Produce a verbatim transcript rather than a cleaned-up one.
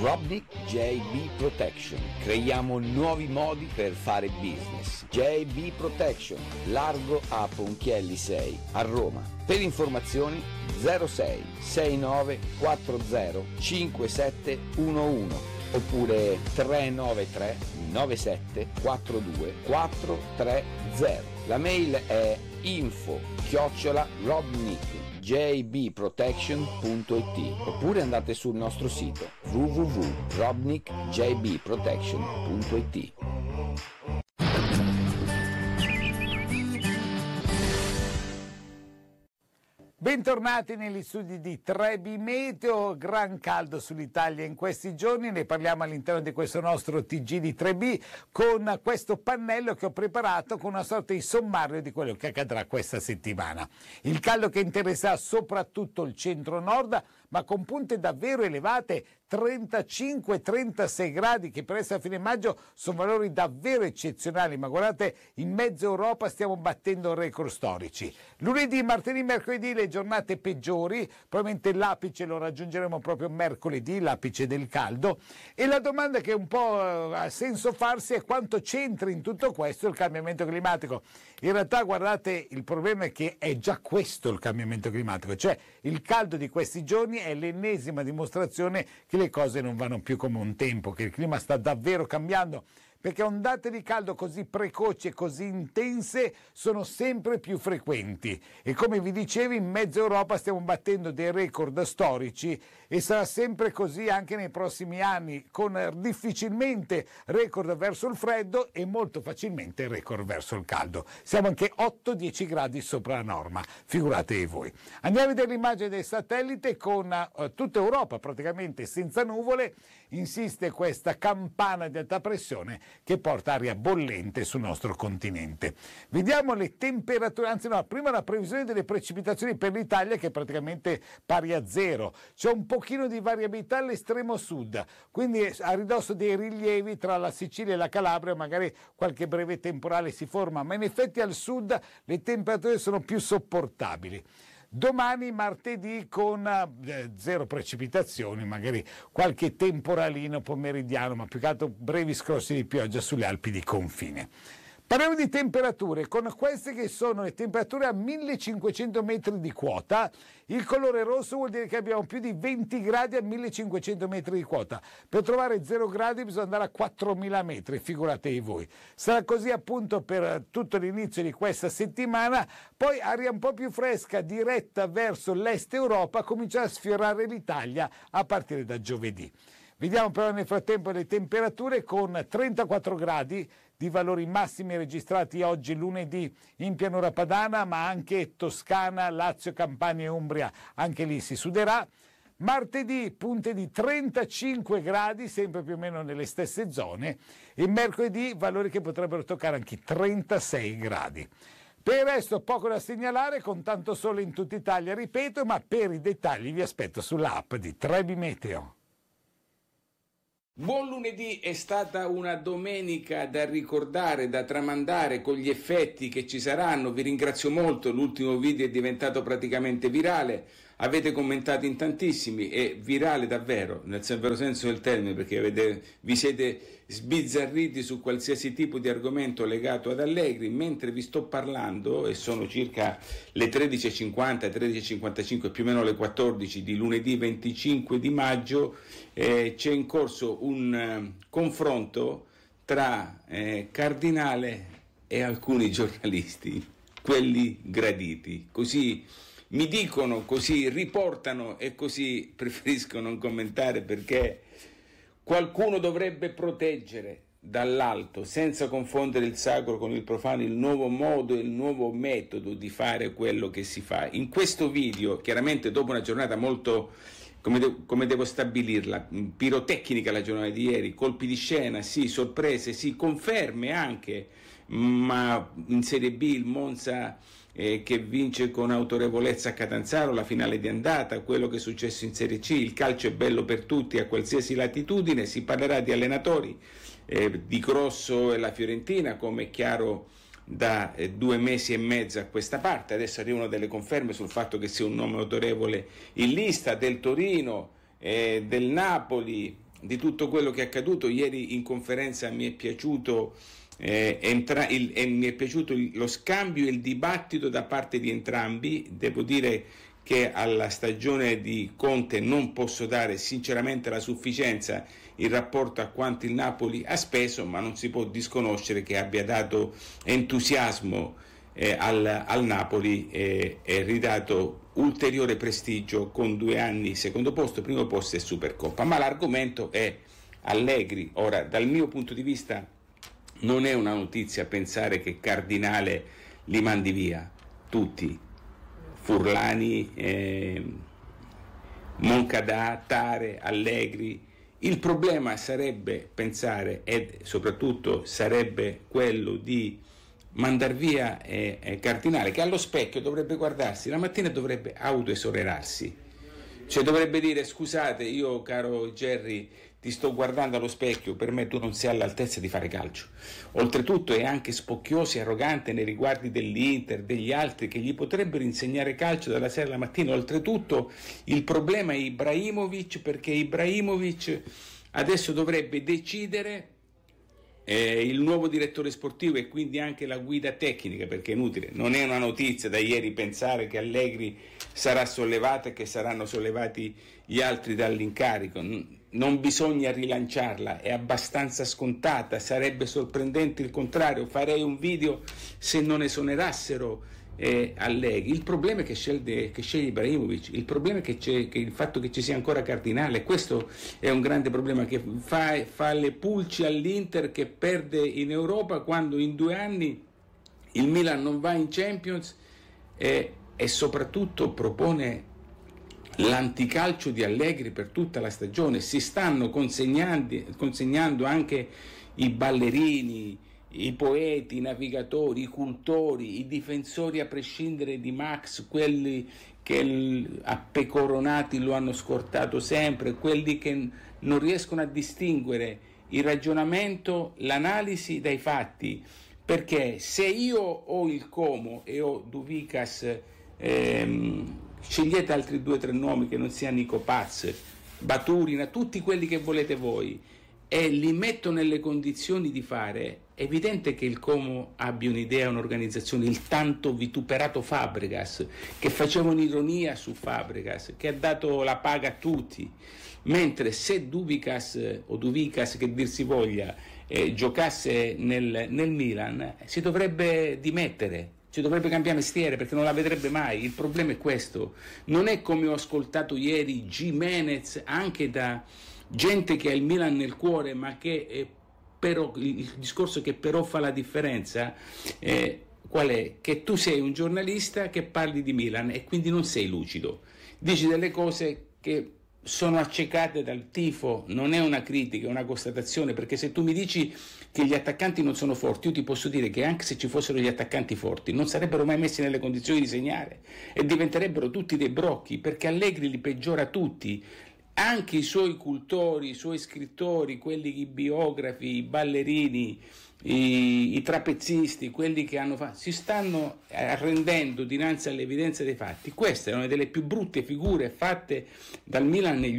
Robnik J B Protection. Creiamo nuovi modi per fare business. J B Protection, largo a Ponchielli sei, a Roma. Per informazioni zero sei sei nove quattro zero cinque sette uno uno oppure tre nove tre nove sette quattro due quattro tre zero. La mail è info chiocciola robnik j b protection punto i t oppure andate sul nostro sito w w w punto robnik j b protection punto i t. Bentornati negli studi di tre B Meteo, gran caldo sull'Italia in questi giorni, ne parliamo all'interno di questo nostro T G di tre B con questo pannello che ho preparato con una sorta di sommario di quello che accadrà questa settimana. Il caldo che interesserà soprattutto il centro-nord, ma con punte davvero elevate, trentacinque trentasei gradi, che per essere a fine maggio sono valori davvero eccezionali, ma guardate, in mezza Europa stiamo battendo record storici. Lunedì, martedì, mercoledì le giornate peggiori, probabilmente l'apice lo raggiungeremo proprio mercoledì, l'apice del caldo, e la domanda che un po' ha senso farsi è quanto c'entra in tutto questo il cambiamento climatico. In realtà, guardate, il problema è che è già questo il cambiamento climatico, cioè il caldo di questi giorni è l'ennesima dimostrazione che le cose non vanno più come un tempo, che il clima sta davvero cambiando, perché ondate di caldo così precoci e così intense sono sempre più frequenti e, come vi dicevo, in mezza Europa stiamo battendo dei record storici e sarà sempre così anche nei prossimi anni, con difficilmente record verso il freddo e molto facilmente record verso il caldo. Siamo anche otto dieci gradi sopra la norma, figuratevi voi. Andiamo a vedere l'immagine del satellite con uh, tutta Europa praticamente senza nuvole. Insiste questa campana di alta pressione che porta aria bollente sul nostro continente. Vediamo le temperature, anzi no, prima la previsione delle precipitazioni per l'Italia, che è praticamente pari a zero. C'è un pochino di variabilità all'estremo sud, quindi a ridosso dei rilievi tra la Sicilia e la Calabria magari qualche breve temporale si forma, ma in effetti al sud le temperature sono più sopportabili. Domani martedì con eh, zero precipitazioni, magari qualche temporalino pomeridiano, ma più che altro brevi scrossi di pioggia sulle Alpi di confine. Parliamo di temperature, con queste che sono le temperature a millecinquecento metri di quota. Il colore rosso vuol dire che abbiamo più di venti gradi a millecinquecento metri di quota. Per trovare zero gradi bisogna andare a quattromila metri, figuratevi voi. Sarà così appunto per tutto l'inizio di questa settimana, poi aria un po' più fresca diretta verso l'est Europa comincerà a sfiorare l'Italia a partire da giovedì. Vediamo però nel frattempo le temperature con trentaquattro gradi di valori massimi registrati oggi lunedì in pianura padana, ma anche Toscana, Lazio, Campania e Umbria, anche lì si suderà. Martedì punte di trentacinque gradi, sempre più o meno nelle stesse zone, e mercoledì valori che potrebbero toccare anche trentasei gradi. Per il resto poco da segnalare, con tanto sole in tutta Italia, ripeto, ma per i dettagli vi aspetto sull'app di tre B Meteo. Buon lunedì, è stata una domenica da ricordare, da tramandare con gli effetti che ci saranno. Vi ringrazio molto, l'ultimo video è diventato praticamente virale, avete commentato in tantissimi, è virale davvero, nel vero senso del termine, perché avete, vi siete sbizzarriti su qualsiasi tipo di argomento legato ad Allegri. Mentre vi sto parlando, e sono circa le tredici e cinquanta, tredici e cinquantacinque, più o meno le quattordici di lunedì venticinque di maggio, eh, c'è in corso un eh, confronto tra eh, Cardinale e alcuni giornalisti, quelli graditi, così mi dicono, così riportano e così preferisco non commentare, perché qualcuno dovrebbe proteggere dall'alto, senza confondere il sacro con il profano, il nuovo modo e il nuovo metodo di fare quello che si fa. In questo video, chiaramente dopo una giornata molto, come, de- come devo stabilirla, pirotecnica la giornata di ieri, colpi di scena, sì, sorprese, sì, conferme anche, ma in Serie B il Monza eh, che vince con autorevolezza a Catanzaro la finale di andata, quello che è successo in Serie C, il calcio è bello per tutti a qualsiasi latitudine. Si parlerà di allenatori, eh, di Grosso e la Fiorentina, come è chiaro da eh, due mesi e mezzo a questa parte. Adesso arrivano delle conferme sul fatto che sia un nome autorevole in lista, del Torino, eh, del Napoli, di tutto quello che è accaduto. Ieri in conferenza mi è piaciuto eh, entra- il, eh, mi è piaciuto il, lo scambio e il dibattito da parte di entrambi. Devo dire che alla stagione di Conte non posso dare sinceramente la sufficienza in rapporto a quanto il Napoli ha speso, ma non si può disconoscere che abbia dato entusiasmo eh, al, al Napoli e eh, ridato ulteriore prestigio con due anni secondo posto, primo posto e Supercoppa. Ma l'argomento è Allegri. Ora, dal mio punto di vista non è una notizia pensare che Cardinale li mandi via tutti, Furlani, eh, Moncada, Tare, Allegri. Il problema sarebbe pensare, e soprattutto sarebbe quello di mandar via eh, eh, Cardinale, che allo specchio dovrebbe guardarsi la mattina e dovrebbe autoesonerarsi, cioè dovrebbe dire: scusate, io caro Jerry ti sto guardando allo specchio, per me tu non sei all'altezza di fare calcio. Oltretutto è anche spocchioso e arrogante nei riguardi dell'Inter, degli altri che gli potrebbero insegnare calcio dalla sera alla mattina. Oltretutto il problema è Ibrahimovic, perché Ibrahimovic adesso dovrebbe decidere eh, il nuovo direttore sportivo e quindi anche la guida tecnica, perché è inutile, non è una notizia da ieri pensare che Allegri sarà sollevato e che saranno sollevati gli altri dall'incarico. Non bisogna rilanciarla, è abbastanza scontata, sarebbe sorprendente il contrario. Farei un video se non esonerassero eh, Allegri. Il problema è che sceglie, che sceglie Ibrahimovic, il problema è che c'è che il fatto che ci sia ancora Cardinale. Questo è un grande problema, che fa, fa le pulci all'Inter, che perde in Europa quando in due anni il Milan non va in Champions eh, e soprattutto propone l'anticalcio di Allegri per tutta la stagione. Si stanno consegnando, consegnando anche i ballerini, i poeti, i navigatori, i cultori, i difensori a prescindere di Max, quelli che a pecoronati lo hanno scortato sempre, quelli che non riescono a distinguere il ragionamento, l'analisi dai fatti. Perché se io ho il Como e ho Duvicas, ehm, scegliete altri due o tre nomi che non siano Nico Paz, Baturina, tutti quelli che volete voi, e li metto nelle condizioni di fare, è evidente che il Como abbia un'idea, un'organizzazione. Il tanto vituperato Fabregas, che faceva un'ironia su Fabregas, che ha dato la paga a tutti, mentre se Duvicas o Duvicas, che dir si voglia, eh, giocasse nel, nel Milan, si dovrebbe dimettere, ci dovrebbe cambiare mestiere, perché non la vedrebbe mai. Il problema è questo. Non è come ho ascoltato ieri Gimenez, anche da gente che ha il Milan nel cuore, ma che eh, però il discorso che però fa la differenza eh, qual è? Che tu sei un giornalista che parli di Milan e quindi non sei lucido, dici delle cose che sono accecate dal tifo. Non è una critica, è una constatazione, perché se tu mi dici che gli attaccanti non sono forti, io ti posso dire che anche se ci fossero gli attaccanti forti non sarebbero mai messi nelle condizioni di segnare e diventerebbero tutti dei brocchi, perché Allegri li peggiora tutti, anche i suoi cultori, i suoi scrittori, quelli, i biografi, i ballerini, i, i trapezzisti, quelli che hanno fatto, si stanno arrendendo dinanzi all'evidenza dei fatti. Questa è una delle più brutte figure fatte dal Milan negli